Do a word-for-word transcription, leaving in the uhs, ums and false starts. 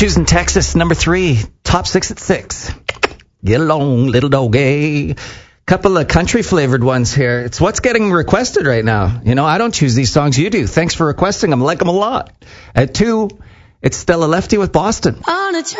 Choosing Texas, number three. Top six at six. Get along, little doggy. Couple of country-flavored ones here. It's what's getting requested right now. You know, I don't choose these songs. You do. Thanks for requesting them. I like them a lot. At two, it's Stella Lefty with Boston. On a train.